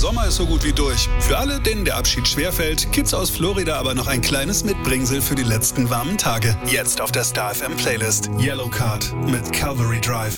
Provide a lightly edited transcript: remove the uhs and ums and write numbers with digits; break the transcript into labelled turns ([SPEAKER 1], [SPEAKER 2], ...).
[SPEAKER 1] Sommer ist so gut wie durch. Für alle, denen der Abschied schwerfällt, gibt's aus Florida aber noch ein kleines Mitbringsel für die letzten warmen Tage. Jetzt auf der Star FM Playlist. Yellow Card mit Calvary Drive.